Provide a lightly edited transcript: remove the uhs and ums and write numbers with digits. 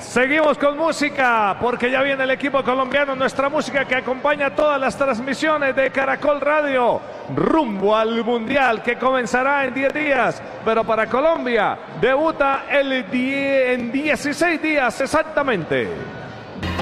Seguimos con música, porque ya viene el equipo colombiano, nuestra música que acompaña todas las transmisiones de Caracol Radio, rumbo al Mundial que comenzará en 10 días, pero para Colombia debuta en 16 días exactamente.